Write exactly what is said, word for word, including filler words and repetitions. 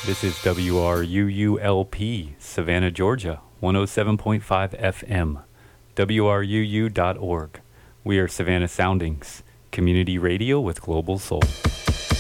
This is W R U U L P, Savannah, Georgia, one oh seven point five F M, W R U U dot org. We are Savannah Soundings, community radio with global soul.